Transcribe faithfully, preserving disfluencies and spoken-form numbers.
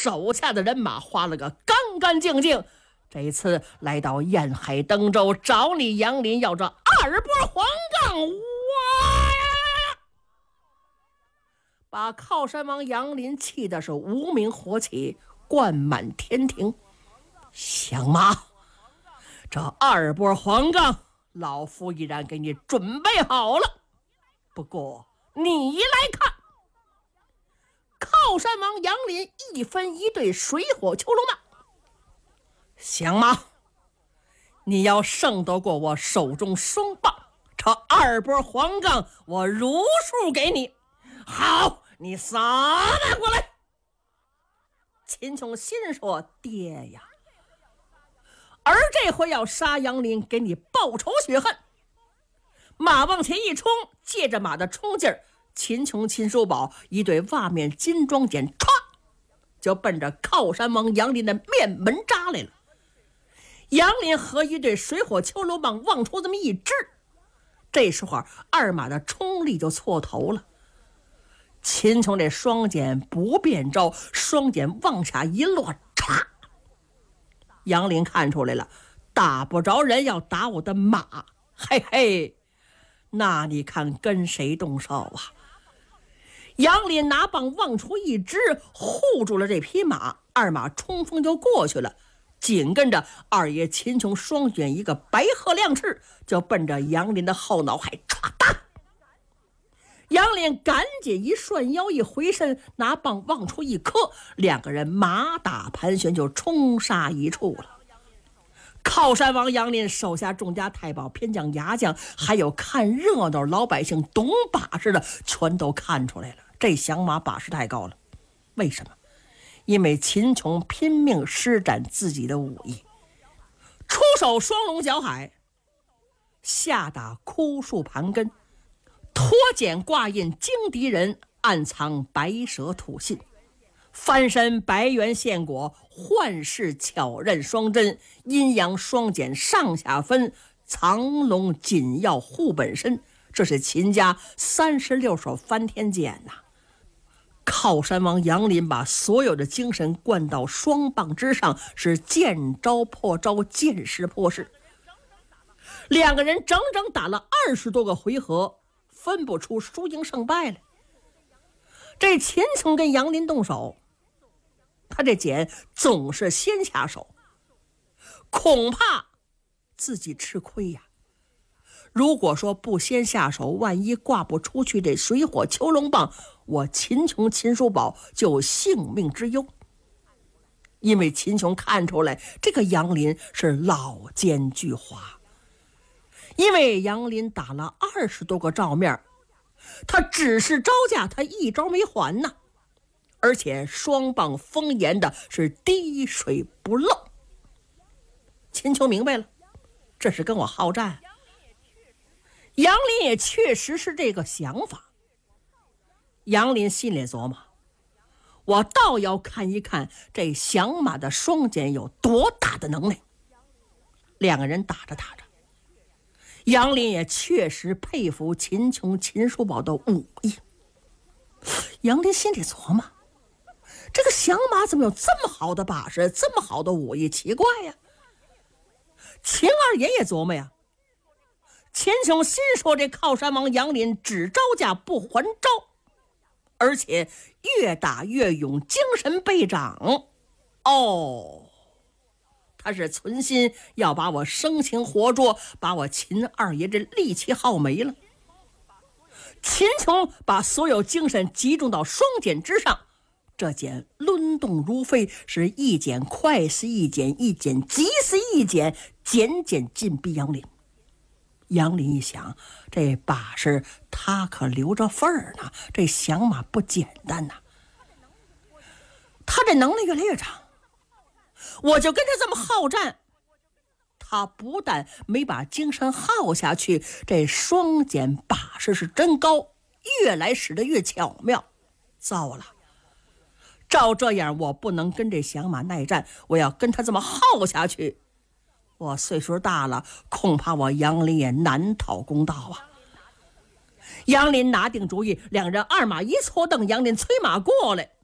手下的人马花了个干干净净。这次来到沿海登州找你杨林要这二波黄杠，哇呀！把靠山王杨林气的是无名火起，灌满天庭。响马，这二波黄杠老夫已然给你准备好了，不过你来看，靠山王杨林一分一对水火囚龙棒，响马，你要胜得过我手中双棒，这二波黄杠我如数给你。好，你撒马过来。秦琼心说，爹呀，而这回要杀杨林，给你报仇雪恨。马往前一冲，借着马的冲劲儿，秦琼秦叔宝一对袜面金装锏唰就奔着靠山王杨林的面门扎来了。杨林和一对水火秋流棒往出这么一支，这时候二马的冲力就错头了。秦琼这双锏不变招，双锏往下一落，嚓！杨林看出来了，打不着人，要打我的马，嘿嘿，那你看跟谁动手啊？杨林拿棒往出一支，护住了这匹马，二马冲锋就过去了。紧跟着二爷秦琼双卷一个白鹤亮翅，就奔着杨林的后脑海唰哒。杨林赶紧一涮腰，一回身，拿棒往出一磕，两个人马打盘旋，就冲杀一处了。靠山王杨林手下众家太保、偏将、牙将，还有看热闹老百姓懂把式的，全都看出来了，这响马把式太高了。为什么？因为秦琼拼命施展自己的武艺，出手双龙搅海，下打枯树盘根，脱茧挂印惊敌人，暗藏白蛇吐信，翻身白猿现果，幻视巧刃双针，阴阳双锏上下分，藏龙紧要护本身，这是秦家三十六手翻天锏呐、啊！靠山王杨林把所有的精神灌到双棒之上，是见招破招，见势破势。两个人整整打了二十多个回合，分不出输赢胜败来。这秦琼跟杨林动手，他这锏总是先下手，恐怕自己吃亏呀。如果说不先下手，万一挂不出去这水火囚龙棒，我秦琼秦叔宝就有性命之忧。因为秦琼看出来这个杨林是老奸巨猾，因为杨林打了二十多个照面，他只是招架，他一招没还呢，而且双棒封严的是滴水不漏。秦琼明白了，这是跟我好战。杨林也确实是这个想法。杨林心里琢磨，我倒要看一看这响马的双锏有多大的能耐。两个人打着打着，杨林也确实佩服秦琼秦叔宝的武艺。杨林心里琢磨，这个响马怎么有这么好的把式，这么好的武艺，奇怪呀。秦二爷也琢磨呀，秦琼心说这靠山王杨林只招架不还招，而且越打越勇，精神倍长。哦，他是存心要把我生擒活捉，把我秦二爷这力气耗没了。秦琼把所有精神集中到双锏之上，这锏抡动如飞，是一锏快似一锏，一锏急似一锏，渐渐紧逼杨林。杨林一想，这把式他可留着份儿呢，这响马不简单呐、啊，他这能力越来越长，我就跟他这么好战，他不但没把精神耗下去，这双锏把式是真高，越来使得越巧妙。糟了，照这样我不能跟这响马耐战，我要跟他这么耗下去，我岁数大了，恐怕我杨林也难讨公道啊。杨林拿定主意，两人二马一错蹬，杨林催马过来，